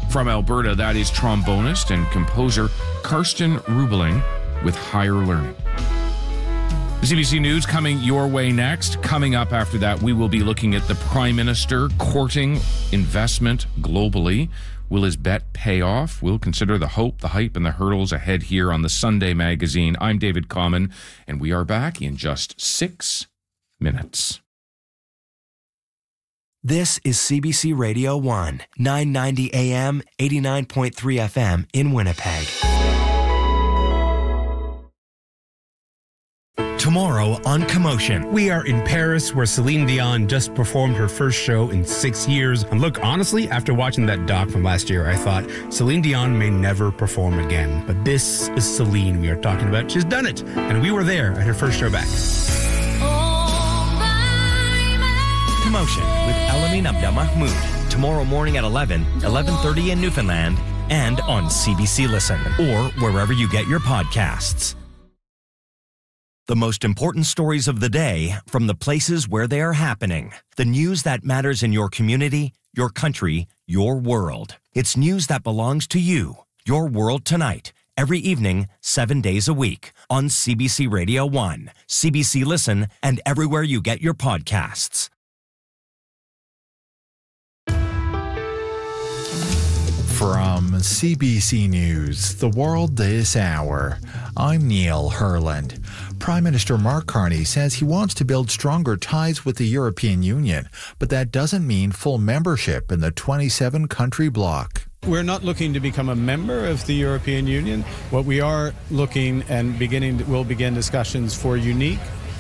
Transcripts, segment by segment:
From Alberta, that is trombonist and composer Karsten Rubeling with Higher Learning. CBC News coming your way next. Coming up after that, we will be looking at the Prime Minister courting investment globally. Will his bet pay off? We'll consider the hope, the hype, and the hurdles ahead here on the Sunday Magazine. I'm David Common, and we are back in just 6 minutes. This is CBC Radio 1, 990 AM, 89.3 FM in Winnipeg. Tomorrow on Commotion. We are in Paris, where Celine Dion just performed her first show in 6 years. And look, honestly, after watching that doc from last year, I thought Celine Dion may never perform again. But this is Celine we are talking about. She's done it. And we were there at her first show back. Commotion with Elamin Abdelmahmoud. Tomorrow morning at 11:30 in Newfoundland, and on CBC Listen, or wherever you get your podcasts. The most important stories of the day from the places where they are happening. The news that matters in your community, your country, your world. It's news that belongs to you. Your World Tonight. Every evening, 7 days a week. On CBC Radio 1, CBC Listen, and everywhere you get your podcasts. From CBC News, The World This Hour, I'm Neil Herland. Prime Minister Mark Carney says he wants to build stronger ties with the European Union, but that doesn't mean full membership in the 27-country bloc. We're not looking to become a member of the European Union. What we are looking and we'll begin discussions for unique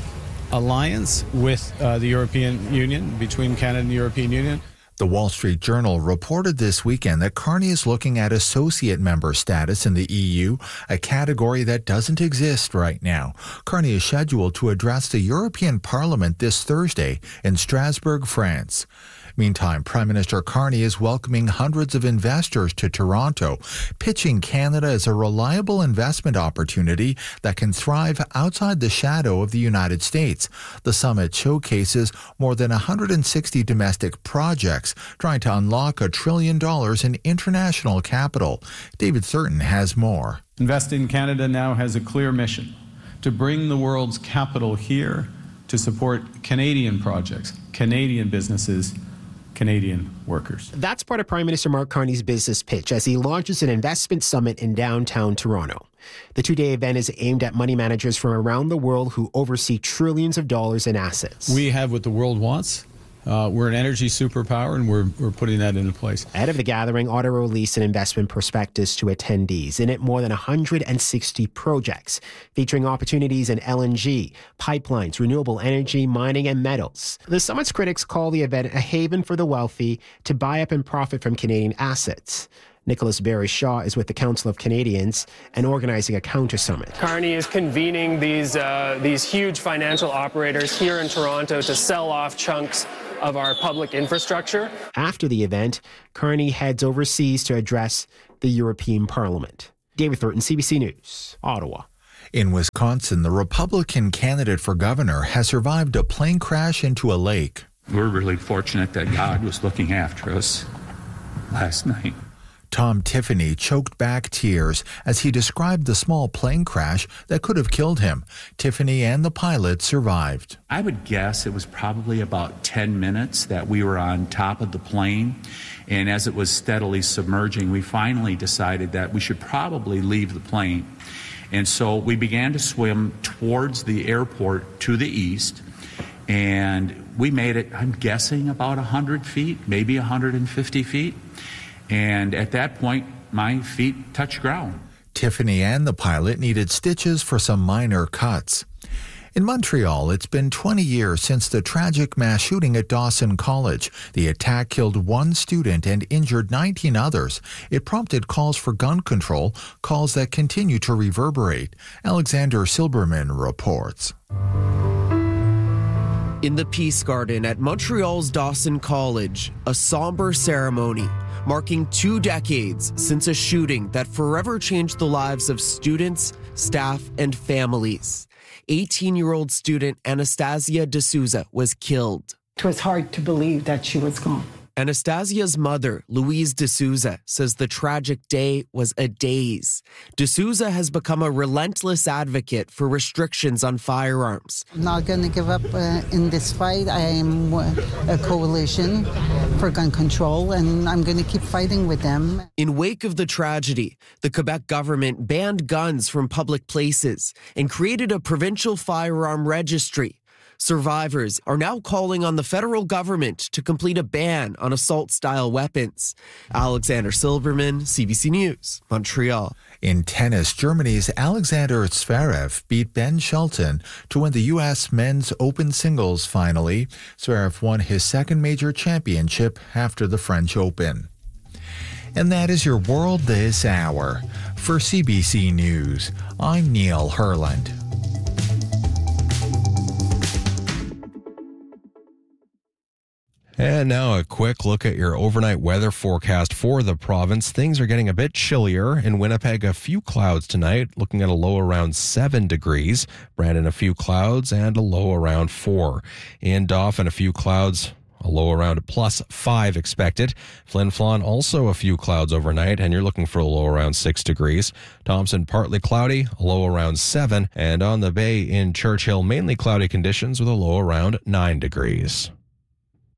alliance with the European Union, between Canada and the European Union. The Wall Street Journal reported this weekend that Carney is looking at associate member status in the EU, a category that doesn't exist right now. Carney is scheduled to address the European Parliament this Thursday in Strasbourg, France. Meantime, Prime Minister Carney is welcoming hundreds of investors to Toronto, pitching Canada as a reliable investment opportunity that can thrive outside the shadow of the United States. The summit showcases more than 160 domestic projects trying to unlock $1 trillion in international capital. David Thurton has more. Invest in Canada now has a clear mission to bring the world's capital here to support Canadian projects, Canadian businesses, Canadian workers. That's part of Prime Minister Mark Carney's business pitch as he launches an investment summit in downtown Toronto. The two-day event is aimed at money managers from around the world who oversee trillions of dollars in assets. We have what the world wants. We're an energy superpower, and we're putting that into place. Ahead of the gathering, Auto released an investment prospectus to attendees. In it, more than 160 projects featuring opportunities in LNG, pipelines, renewable energy, mining, and metals. The summit's critics call the event a haven for the wealthy to buy up and profit from Canadian assets. Nicholas Barry Shaw is with the Council of Canadians and organizing a counter-summit. Carney is convening these huge financial operators here in Toronto to sell off chunks of our public infrastructure. After the event, Carney heads overseas to address the European Parliament. David Thornton, CBC News, Ottawa. In Wisconsin, the Republican candidate for governor has survived a plane crash into a lake. We're really fortunate that God was looking after us last night. Tom Tiffany choked back tears as he described the small plane crash that could have killed him. Tiffany and the pilot survived. I would guess it was probably about 10 minutes that we were on top of the plane. And as it was steadily submerging, we finally decided that we should probably leave the plane. And so we began to swim towards the airport to the east. And we made it, I'm guessing, about 100 feet, maybe 150 feet. And at that point, my feet touched ground. Tiffany and the pilot needed stitches for some minor cuts. In Montreal, it's been 20 years since the tragic mass shooting at Dawson College. The attack killed one student and injured 19 others. It prompted calls for gun control, calls that continue to reverberate. Alexander Silberman reports. In the Peace Garden at Montreal's Dawson College, a somber ceremony marking 2 decades since a shooting that forever changed the lives of students, staff, and families. 18-year-old student Anastasia D'Souza was killed. It was hard to believe that she was gone. Anastasia's mother, Louise D'Souza, says the tragic day was a daze. D'Souza has become a relentless advocate for restrictions on firearms. I'm not going to give up in this fight. I am a coalition for gun control, and I'm going to keep fighting with them. In wake of the tragedy, the Quebec government banned guns from public places and created a provincial firearm registry. Survivors are now calling on the federal government to complete a ban on assault-style weapons. Alexander Silverman, CBC News, Montreal. In tennis, Germany's Alexander Zverev beat Ben Shelton to win the U.S. Men's Open Singles finally. Zverev won his second major championship after the French Open. And that is your world this hour. For CBC News, I'm Neil Herland. And now a quick look at your overnight weather forecast for the province. Things are getting a bit chillier. In Winnipeg, a few clouds tonight, looking at a low around 7 degrees. Brandon, a few clouds and a low around 4. In Dauphin, a few clouds, a low around +5 expected. Flin Flon, also a few clouds overnight, and you're looking for a low around 6 degrees. Thompson, partly cloudy, a low around 7. And on the bay in Churchill, mainly cloudy conditions with a low around 9 degrees.